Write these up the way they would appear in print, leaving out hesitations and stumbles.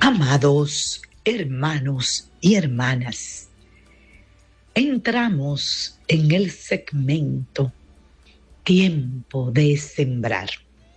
Amados hermanos y hermanas, entramos en el segmento Tiempo de Sembrar,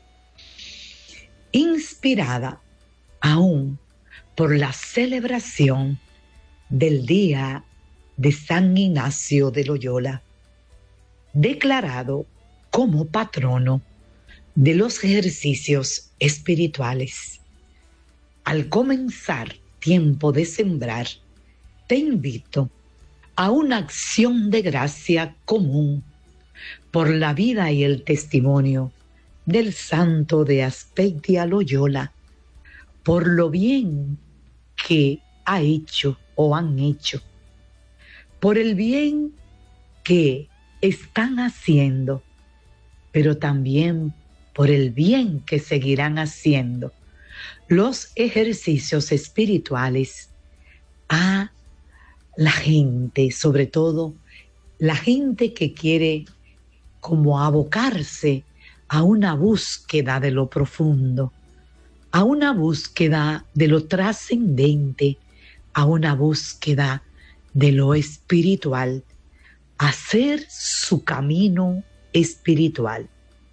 inspirada aún por la celebración del Día de San Ignacio de Loyola, declarado como patrono de los ejercicios espirituales. Al comenzar Tiempo de Sembrar, te invito a una acción de gracia común por la vida y el testimonio del santo de Aspetia Loyola, por lo bien que ha hecho o han hecho, por el bien que están haciendo, pero también por el bien que seguirán haciendo los ejercicios espirituales a la gente, sobre todo la gente que quiere como abocarse a una búsqueda de lo profundo, a una búsqueda de lo trascendente, a una búsqueda de lo espiritual, hacer su camino espiritual.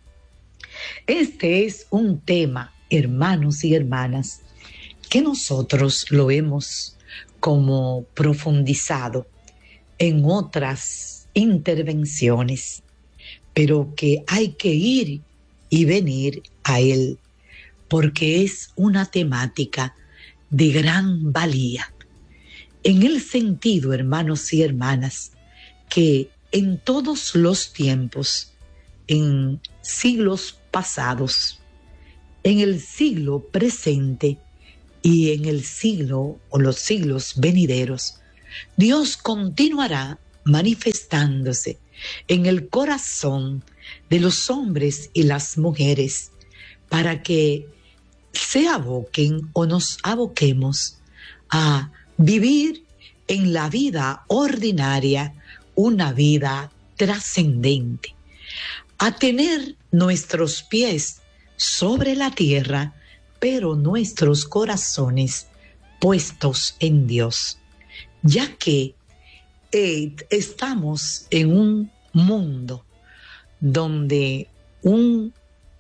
Este es un tema, hermanos y hermanas, que nosotros lo hemos como profundizado en otras intervenciones, pero que hay que ir y venir a él, porque es una temática de gran valía, en el sentido, hermanos y hermanas, que en todos los tiempos, en siglos pasados, en el siglo presente y en el siglo o los siglos venideros, Dios continuará manifestándose en el corazón de los hombres y las mujeres para que se aboquen o nos aboquemos a vivir en la vida ordinaria una vida trascendente, a tener nuestros pies sobre la tierra, pero nuestros corazones puestos en Dios, ya que estamos en un mundo donde un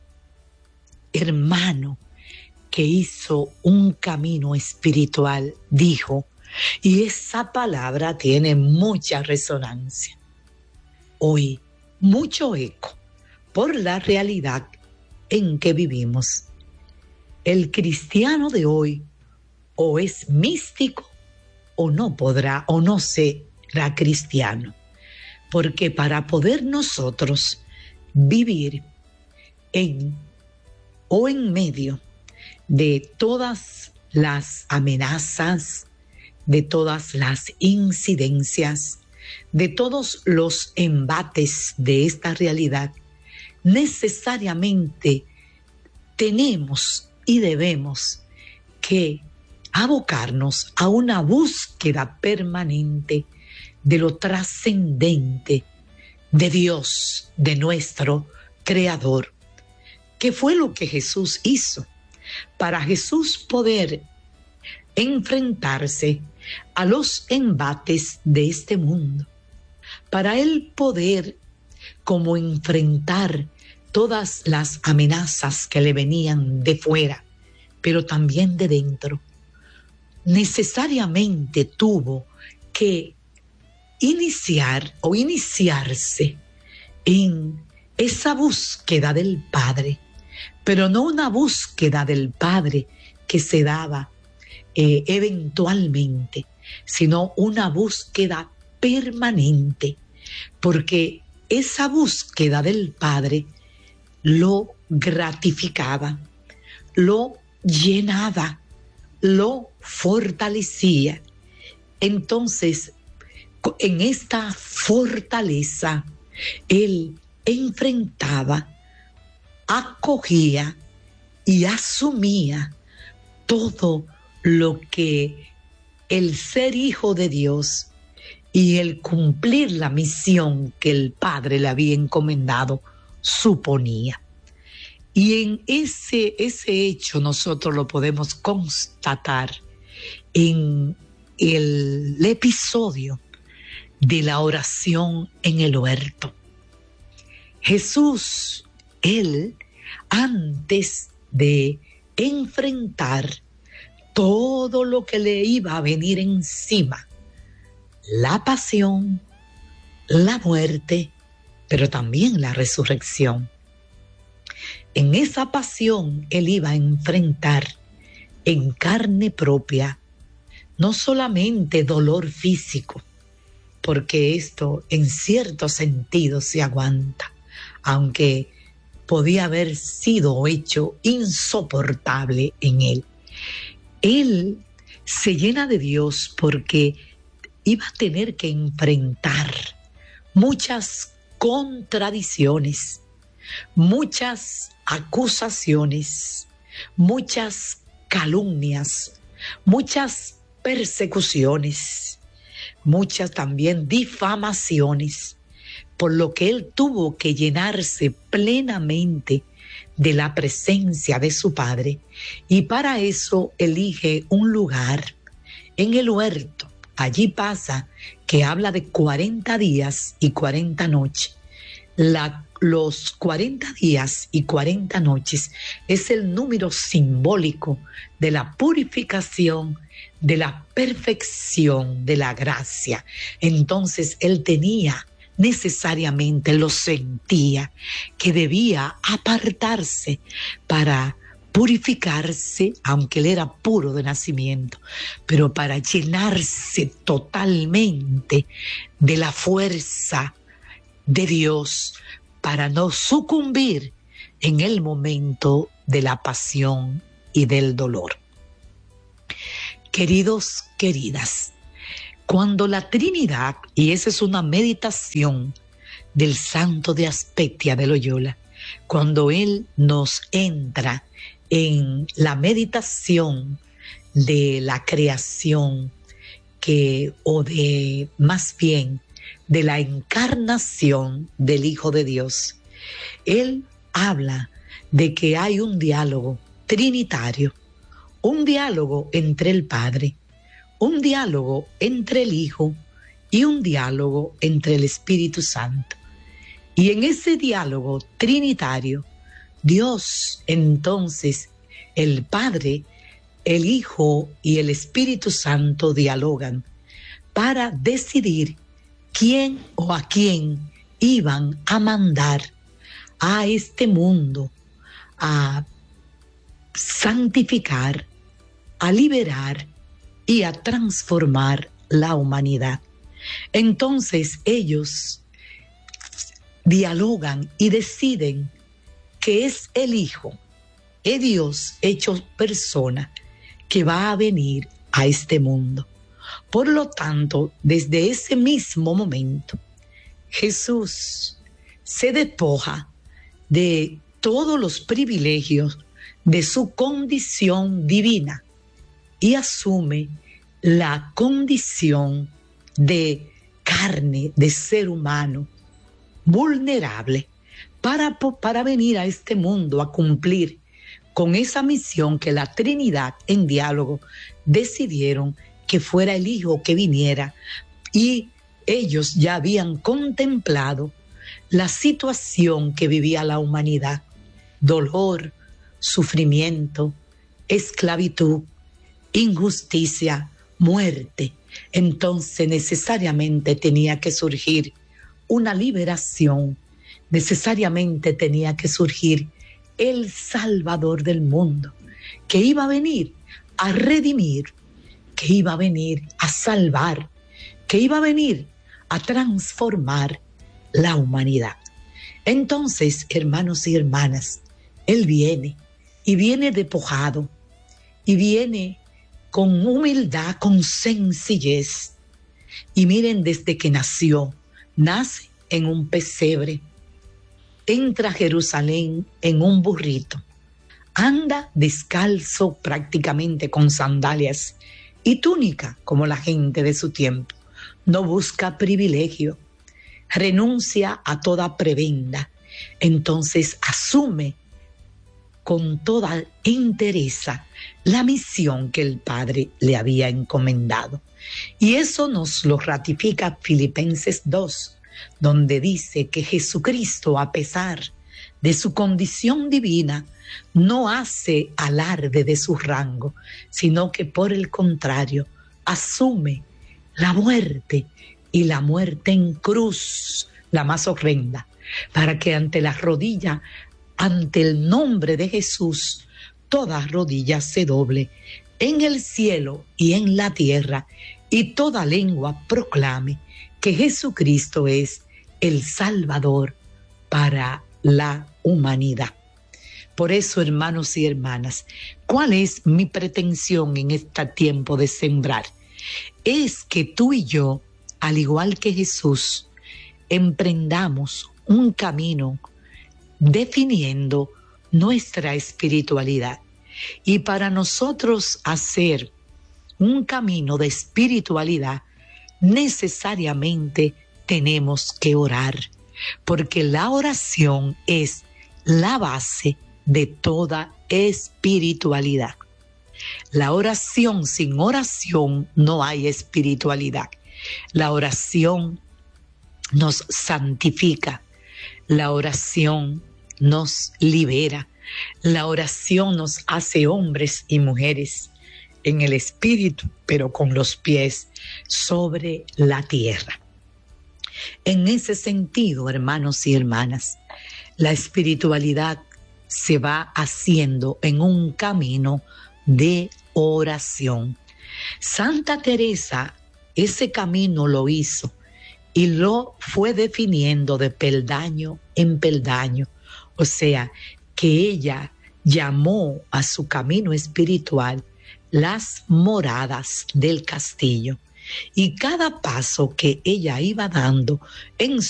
hermano que hizo un camino espiritual dijo, y esa palabra tiene mucha resonancia, hoy mucho eco por la realidad en que vivimos. El cristiano de hoy o es místico o no podrá o no será cristiano, porque para poder nosotros vivir en medio de todas las amenazas, de todas las incidencias, de todos los embates de esta realidad, necesariamente tenemos y debemos que abocarnos a una búsqueda permanente de lo trascendente de Dios, de nuestro Creador, que fue lo que Jesús hizo. Para Jesús poder enfrentarse a los embates de este mundo, para Él poder como enfrentar todas las amenazas que le venían de fuera, pero también de dentro, necesariamente tuvo que iniciarse en esa búsqueda del Padre, pero no una búsqueda del Padre que se daba eventualmente, sino una búsqueda permanente, porque esa búsqueda del Padre lo gratificaba, lo llenaba, lo fortalecía. Entonces, en esta fortaleza, él enfrentaba, acogía y asumía todo lo que el ser hijo de Dios y el cumplir la misión que el Padre le había encomendado suponía. Y en ese hecho nosotros lo podemos constatar en el episodio de la oración en el huerto. Jesús, él, antes de enfrentar todo lo que le iba a venir encima, la pasión, la muerte, pero también la resurrección. En esa pasión él iba a enfrentar en carne propia no solamente dolor físico, porque esto en cierto sentido se aguanta, aunque podía haber sido hecho insoportable en él. Él se llena de Dios porque iba a tener que enfrentar muchas contradicciones, muchas acusaciones, muchas calumnias, muchas persecuciones, muchas también difamaciones, por lo que él tuvo que llenarse plenamente de la presencia de su Padre, y para eso elige un lugar en el huerto. Allí pasa que habla de 40 días y 40 noches. Los 40 días y 40 noches es el número simbólico de la purificación, de la perfección, de la gracia. Entonces él tenía necesariamente, lo sentía, que debía apartarse para purificarse, aunque él era puro de nacimiento, pero para llenarse totalmente de la fuerza de Dios, para no sucumbir en el momento de la pasión y del dolor. Queridos, queridas, cuando la Trinidad, y esa es una meditación del santo de Aspetia de Loyola, cuando él nos entra en la meditación de la creación, o de más bien de la encarnación del Hijo de Dios, él habla de que hay un diálogo trinitario, un diálogo entre el Padre, un diálogo entre el Hijo y un diálogo entre el Espíritu Santo. Y en ese diálogo trinitario, Dios, entonces, el Padre, el Hijo y el Espíritu Santo dialogan para decidir quién o a quién iban a mandar a este mundo a santificar, a liberar y a transformar la humanidad. Entonces ellos dialogan y deciden que es el Hijo, es Dios hecho persona, que va a venir a este mundo. Por lo tanto, desde ese mismo momento, Jesús se despoja de todos los privilegios de su condición divina y asume la condición de carne, de ser humano, vulnerable, para venir a este mundo a cumplir con esa misión que la Trinidad en diálogo decidieron que fuera el Hijo que viniera, y ellos ya habían contemplado la situación que vivía la humanidad: dolor, sufrimiento, esclavitud, injusticia, muerte. Entonces necesariamente tenía que surgir una liberación, necesariamente tenía que surgir el Salvador del mundo, que iba a venir a redimir, que iba a venir a salvar, que iba a venir a transformar la humanidad. Entonces, hermanos y hermanas, Él viene, y viene despojado, y viene con humildad, con sencillez. Y miren, desde que nació, nace en un pesebre, entra a Jerusalén en un burrito, anda descalzo prácticamente con sandalias y túnica como la gente de su tiempo. No busca privilegio, renuncia a toda prebenda. Entonces asume con toda entereza la misión que el Padre le había encomendado. Y eso nos lo ratifica Filipenses 2, donde dice que Jesucristo, a pesar de su condición divina, no hace alarde de su rango, sino que por el contrario, asume la muerte, y la muerte en cruz, la más horrenda, para que ante la rodilla, ante el nombre de Jesús, toda rodilla se doble en el cielo y en la tierra, y toda lengua proclame que Jesucristo es el Salvador para la humanidad. Por eso, hermanos y hermanas, ¿cuál es mi pretensión en este tiempo de sembrar? Es que tú y yo, al igual que Jesús, emprendamos un camino definiendo nuestra espiritualidad. Y para nosotros hacer un camino de espiritualidad, necesariamente tenemos que orar, porque la oración es la base de toda espiritualidad. La oración, sin oración no hay espiritualidad. La oración nos santifica, la oración nos libera, la oración nos hace hombres y mujeres en el espíritu, pero con los pies sobre la tierra. En ese sentido, hermanos y hermanas, la espiritualidad se va haciendo en un camino de oración. Santa Teresa ese camino lo hizo y lo fue definiendo de peldaño en peldaño. O sea, que ella llamó a su camino espiritual las moradas del castillo. Y cada paso que ella iba dando en